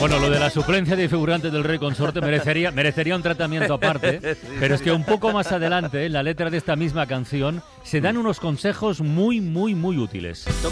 Bueno, lo de la suplencia de figurante del rey consorte merecería un tratamiento aparte, pero es que un poco más adelante, en la letra de esta misma canción, se dan unos consejos muy útiles.